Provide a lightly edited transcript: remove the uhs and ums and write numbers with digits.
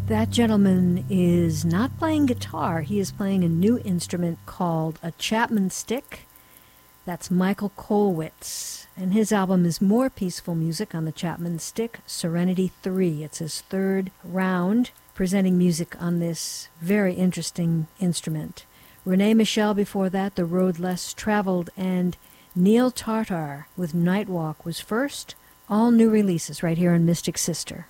That gentleman is not playing guitar. He is playing a new instrument called a Chapman stick. That's Michael Kolwitz. And his album is more peaceful music on the Chapman stick, Serenity 3. It's his third round presenting music on this very interesting instrument. Renee Michelle before that, The Road Less Traveled, and Neil Tartar with Nightwalk was first. All new releases right here on Mystic Sister.